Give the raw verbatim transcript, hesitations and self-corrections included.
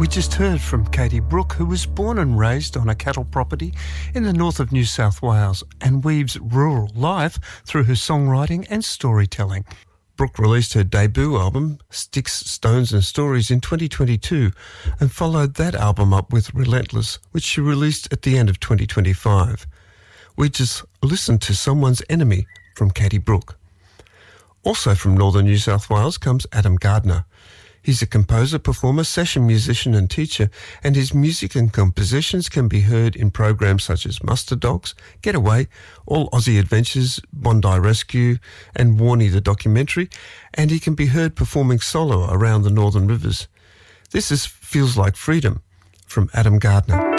We just heard from Katie Brooke, who was born and raised on a cattle property in the north of New South Wales and weaves rural life through her songwriting and storytelling. Brooke released her debut album, Sticks, Stones and Stories, in twenty twenty-two and followed that album up with Relentless, which she released at the end of twenty twenty-five. We just listened to Someone's Enemy from Katie Brooke. Also from northern New South Wales comes Adam Gardner. He's a composer, performer, session musician and teacher, and his music and compositions can be heard in programs such as Muster Dogs, Getaway, All Aussie Adventures, Bondi Rescue and Warnie the documentary, and he can be heard performing solo around the Northern Rivers. This is Feels Like Freedom from Adam Gardner.